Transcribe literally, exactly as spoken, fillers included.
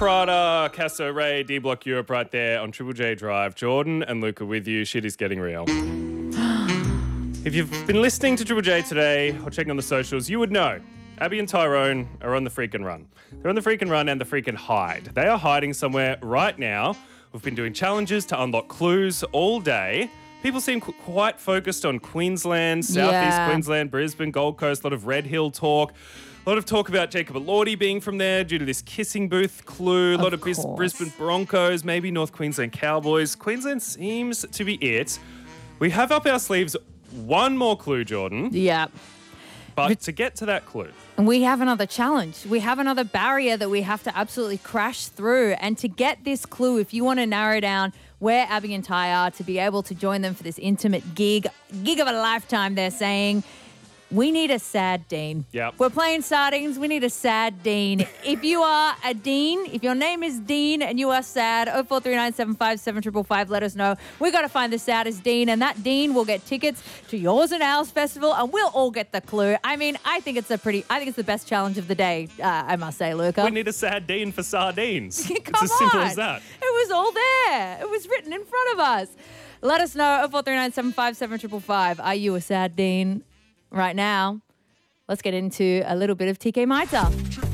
Prada, Casso Ray, D Block Europe right there on Triple J Drive. Jordan and Luca with you. Shit is getting real. If you've been listening to Triple J today or checking on the socials, you would know Abby and Tyrone are on the freaking run. They're on the freaking run and the freaking hide. They are hiding somewhere right now. We've been doing challenges to unlock clues all day. People seem qu- quite focused on Queensland, Southeast Yeah. Queensland, Brisbane, Gold Coast, a lot of Red Hill talk. A lot of talk about Jacob Elordi being from there due to this kissing booth clue. A lot Of of, Bis- course. Brisbane Broncos, maybe North Queensland Cowboys. Queensland seems to be it. We have up our sleeves one more clue, Jordan. Yeah. But to get to that clue, And we have another challenge. We have another barrier that we have to absolutely crash through. And to get this clue, if you want to narrow down where Abby and Ty are, to be able to join them for this intimate gig, gig of a lifetime, they're saying, we need a sad Dean. Yep. We're playing sardines. We need a sad Dean. If you are a Dean, if your name is Dean and you are sad, oh four three nine seven five seven five five, let us know. We got to find the saddest Dean, and that Dean will get tickets to Yours and Ours Festival, and we'll all get the clue. I mean, I think it's a pretty, I think it's the best challenge of the day, uh, I must say, Luca. we need a sad Dean for sardines. Come It's as simple on. as that. It was all there. It was written in front of us. Let us know, oh four three nine seven five seven five five. Are you a sad Dean right now? Let's get into a little bit of T K Maita.